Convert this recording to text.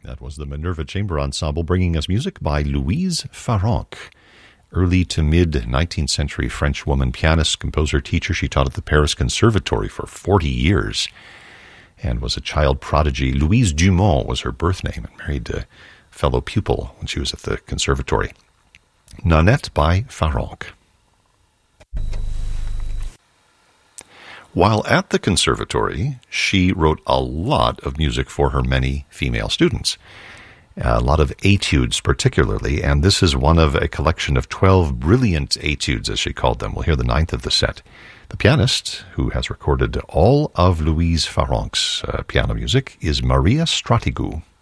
That was the Minerva Chamber Ensemble bringing us music by Louise Farrenc. Early to mid-19th century French woman, pianist, composer, teacher. She taught at the Paris Conservatory for 40 years and was a child prodigy. Louise Dumont was her birth name and married a fellow pupil when she was at the conservatory. Nanette by Farrenc. While at the conservatory, she wrote a lot of music for her many female students. A lot of etudes particularly, and this is one of a collection of 12 brilliant etudes, as she called them. We'll hear the 9th of the set. The pianist, who has recorded all of Louise Farrenc's piano music, is Maria Stratigou.